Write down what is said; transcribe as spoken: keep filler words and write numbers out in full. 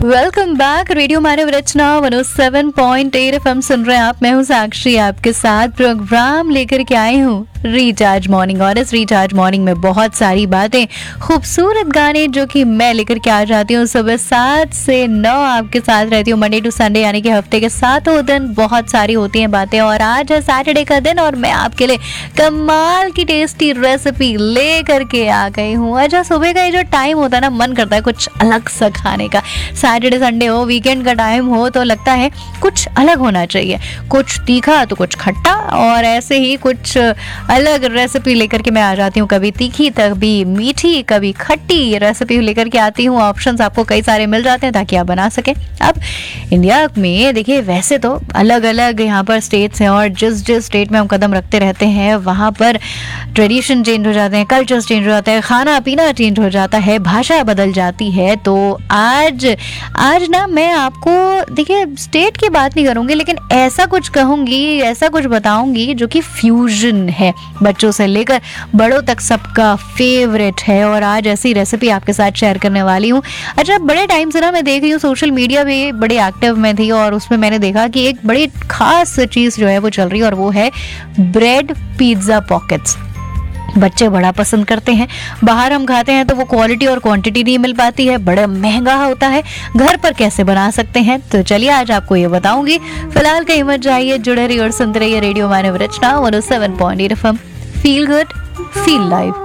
Welcome back. Radio मानव रचना one O seven point eight F M सुन रहे हैं आप। मैं हूँ साक्षी, आपके साथ प्रोग्राम लेकर के आई हूँ रिचार्ज मॉर्निंग। और इस रिचार्ज मॉर्निंग में बहुत सारी बातें, खूबसूरत गाने जो कि मैं लेकर के आ जाती हूँ सुबह सात से नौ आपके साथ रहती हूँ, मंडे टू संडे, यानी कि हफ्ते के सातों दिन बहुत सारी होती हैं बातें। और आज है सैटरडे का दिन और मैं आपके लिए कमाल की टेस्टी रेसिपी ले करके आ गई हूँ। अच्छा, सुबह का ये जो टाइम होता है ना, मन करता है कुछ अलग सा खाने का। सैटरडे संडे हो, वीकेंड का टाइम हो, तो लगता है कुछ अलग होना चाहिए, कुछ तीखा तो कुछ खट्टा, और ऐसे ही कुछ अलग रेसिपी लेकर के मैं आ जाती हूँ। कभी तीखी, कभी मीठी, कभी खट्टी रेसिपी लेकर के आती हूँ। ऑप्शंस आपको कई सारे मिल जाते हैं ताकि आप बना सकें। अब इंडिया में देखिए, वैसे तो अलग अलग यहाँ पर स्टेट्स हैं और जिस जिस स्टेट में हम कदम रखते रहते हैं वहाँ पर ट्रेडिशन चेंज हो जाते हैं, कल्चर्स चेंज हो जाते हैं, खाना पीना चेंज हो जाता है, भाषा बदल जाती है। तो आज आज ना मैं आपको देखिए स्टेट की बात नहीं करूँगी, लेकिन ऐसा कुछ कहूँगी, ऐसा कुछ बताऊँगी जो कि फ्यूजन है, बच्चों से लेकर बड़ों तक सबका फेवरेट है। और आज ऐसी रेसिपी आपके साथ शेयर करने वाली हूँ। अच्छा, बड़े टाइम से ना मैं देख रही हूँ, सोशल मीडिया पे बड़े एक्टिव में थी और उसमें मैंने देखा कि एक बड़ी खास चीज़ जो है वो चल रही है और वो है ब्रेड पिज्ज़ा पॉकेट्स। बच्चे बड़ा पसंद करते हैं। बाहर हम खाते हैं तो वो क्वालिटी और क्वांटिटी नहीं मिल पाती है, बड़ा महंगा होता है। घर पर कैसे बना सकते हैं, तो चलिए आज आपको ये बताऊंगी। फिलहाल कहीं मत जाइए, जुड़े रहिए और सुनते रहिए रेडियो मानव रचना one O seven point eight F M. Feel good, feel live.